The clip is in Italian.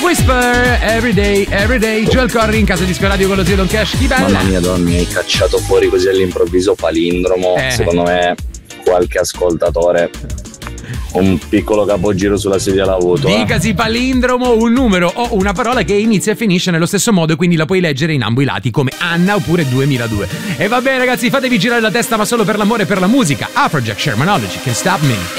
Whisper, everyday, Joel Corry in casa di Radio con lo zio Don Cash. Chi bella? Mamma mia, Don, mi hai cacciato fuori così all'improvviso palindromo. Secondo me qualche ascoltatore un piccolo capogiro sulla sedia l'ha avuto. Dicasi palindromo, un numero o una parola che inizia e finisce nello stesso modo e quindi la puoi leggere in ambo i lati come Anna oppure 2002. E va bene ragazzi, fatevi girare la testa ma solo per l'amore e per la musica. Afrojack, Shermanology, Can't Stop Me.